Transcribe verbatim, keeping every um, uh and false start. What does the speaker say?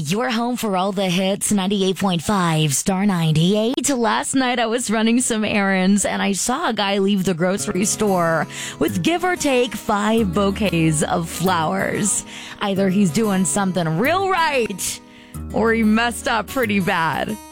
Your home for all the hits, ninety-eight point five, Star ninety-eight. Last night I was running some errands and I saw a guy leave the grocery store with give or take five bouquets of flowers. Either he's doing something real right or he messed up pretty bad.